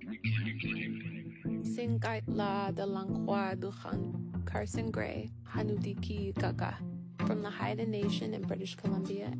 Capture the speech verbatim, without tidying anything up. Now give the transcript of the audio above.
Singai la de Langqua Duchan Carson Gray Hanudiki Gaga from the Haida Nation in British Columbia